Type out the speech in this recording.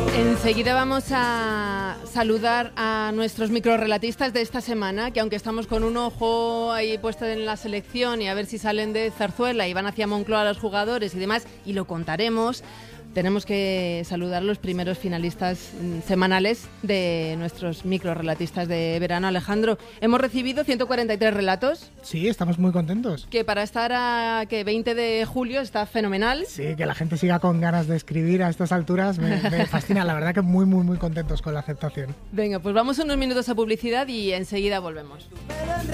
Enseguida vamos a saludar a nuestros microrelatistas de esta semana, que aunque estamos con un ojo ahí puesto en la selección y a ver si salen de Zarzuela y van hacia Moncloa los jugadores y demás, y lo contaremos, tenemos que saludar a los primeros finalistas semanales de nuestros microrelatistas de verano. Alejandro, hemos recibido 143 relatos. Sí, estamos muy contentos. Que para estar a 20 de julio está fenomenal. Sí, que la gente siga con ganas de escribir a estas alturas me fascina. La verdad que muy, muy, muy contentos con la aceptación. Venga, pues vamos unos minutos a publicidad y enseguida volvemos.